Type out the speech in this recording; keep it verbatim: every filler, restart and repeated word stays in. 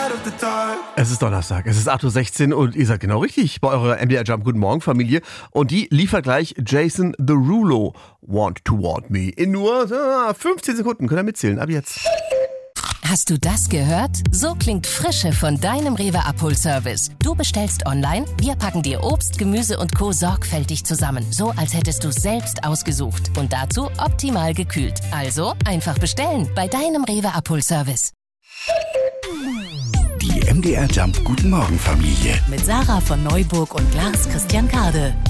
Es ist Donnerstag, es ist acht Uhr sechzehn und ihr seid genau richtig bei eurer M D R Jump Guten Morgen Familie. Und die liefert gleich Jason Derulo, Want to Want Me. In nur äh, fünfzehn Sekunden könnt ihr mitzählen, ab jetzt. Hast du das gehört? So klingt Frische von deinem Rewe-Abholservice. Du bestellst online, wir packen dir Obst, Gemüse und Co. sorgfältig zusammen. So, als hättest du es selbst ausgesucht. Und dazu optimal gekühlt. Also einfach bestellen bei deinem Rewe-Abholservice. Die M D R Jump Guten Morgen Familie. Mit Sarah von Neuburg und Lars Christian Kade.